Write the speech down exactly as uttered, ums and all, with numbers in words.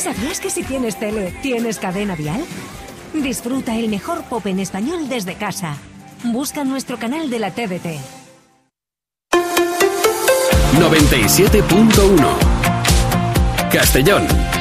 ¿Sabías que si tienes tele, tienes Cadena Dial? Disfruta el mejor pop en español desde casa. Busca nuestro canal de la T D T. noventa y siete punto uno Castellón.